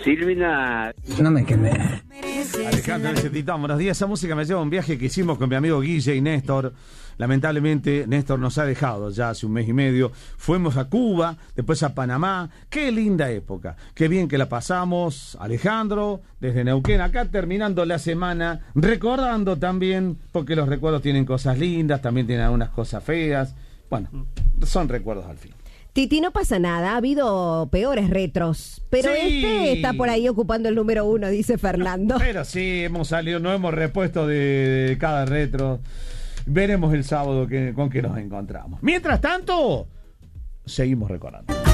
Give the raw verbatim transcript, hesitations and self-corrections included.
Silvina. No me quemé. Alejandro dice, Tito, buenos días. Esa música me lleva a un viaje que hicimos con mi amigo Guille y Néstor. Lamentablemente, Néstor nos ha dejado ya hace un mes y medio. Fuimos a Cuba, después a Panamá. Qué linda época. Qué bien que la pasamos, Alejandro, desde Neuquén. Acá terminando la semana, recordando también, porque los recuerdos tienen cosas lindas, también tienen algunas cosas feas. Bueno, son recuerdos al fin. Titi, no pasa nada, ha habido peores retros, pero Sí. este está por ahí ocupando el número uno, dice Fernando. Pero sí, hemos salido, no hemos repuesto de, de cada retro. Veremos el sábado que, con qué nos encontramos. Mientras tanto, seguimos recordando.